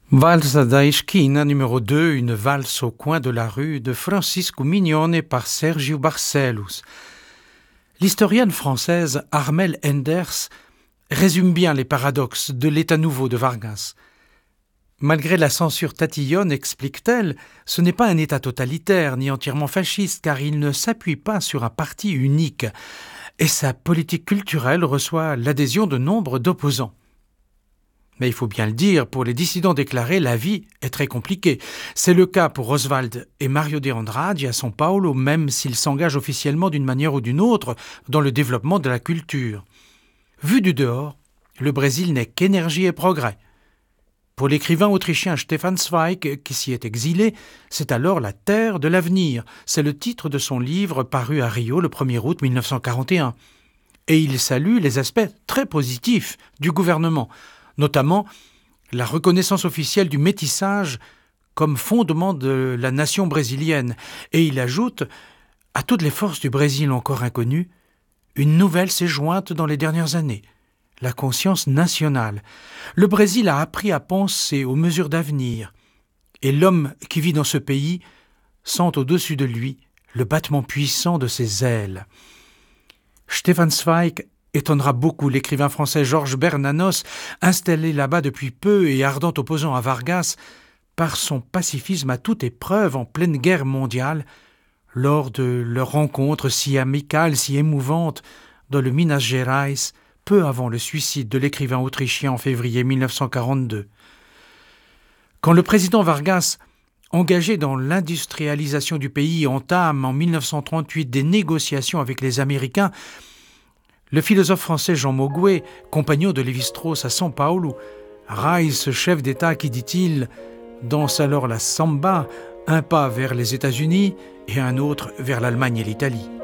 Valsa da Esquina numéro 2, une valse au coin de la rue de Francisco Mignone par Sergio Barcelos. L'historienne française Armelle Enders résume bien les paradoxes de l'État nouveau de Vargas. Malgré la censure tatillonne, explique-t-elle, ce n'est pas un État totalitaire ni entièrement fasciste car il ne s'appuie pas sur un parti unique et sa politique culturelle reçoit l'adhésion de nombre d'opposants. Mais il faut bien le dire, pour les dissidents déclarés, la vie est très compliquée. C'est le cas pour Oswald et Mario de Andrade à São Paulo, même s'ils s'engagent officiellement d'une manière ou d'une autre dans le développement de la culture. Vu du dehors, le Brésil n'est qu'énergie et progrès. Pour l'écrivain autrichien Stefan Zweig, qui s'y est exilé, c'est alors la terre de l'avenir. C'est le titre de son livre paru à Rio le 1er août 1941. Et il salue les aspects très positifs du gouvernement, notamment la reconnaissance officielle du métissage comme fondement de la nation brésilienne. Et il ajoute, à toutes les forces du Brésil encore inconnues, une nouvelle s'est jointe dans les dernières années, la conscience nationale. Le Brésil a appris à penser aux mesures d'avenir, et l'homme qui vit dans ce pays sent au-dessus de lui le battement puissant de ses ailes. Stefan Zweig étonnera beaucoup l'écrivain français Georges Bernanos, installé là-bas depuis peu et ardent opposant à Vargas, par son pacifisme à toute épreuve en pleine guerre mondiale, lors de leur rencontre si amicale, si émouvante, dans le Minas Gerais, peu avant le suicide de l'écrivain autrichien en février 1942. Quand le président Vargas, engagé dans l'industrialisation du pays, entame en 1938 des négociations avec les Américains, le philosophe français Jean Mogoué, compagnon de Lévi-Strauss à São Paulo, raille ce chef d'État qui, dit-il, danse alors la samba, un pas vers les États-Unis et un autre vers l'Allemagne et l'Italie.